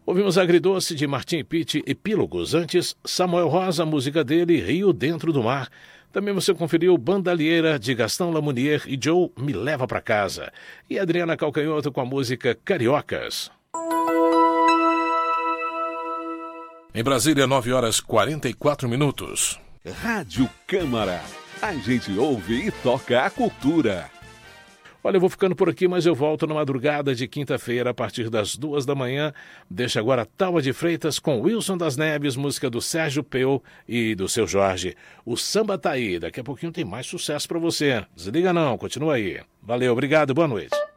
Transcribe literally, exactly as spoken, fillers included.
Ouvimos Agridoce de Martim Pitti, Epílogos. Antes, Samuel Rosa, música dele, Rio Dentro do Mar. Também você conferiu Bandalheira de Gastão Lamounier e Joe, Me Leva Pra Casa. E Adriana Calcanhoto com a música Cariocas. Em Brasília, nove horas e quarenta e quatro minutos. Rádio Câmara. A gente ouve e toca a cultura. Olha, eu vou ficando por aqui, mas eu volto na madrugada de quinta-feira, a partir das duas da manhã. Deixa agora Talma de Freitas com Wilson das Neves, música do Sérgio Peu e do Seu Jorge. O samba tá aí, daqui a pouquinho tem mais sucesso pra você. Desliga não, continua aí. Valeu, obrigado, boa noite.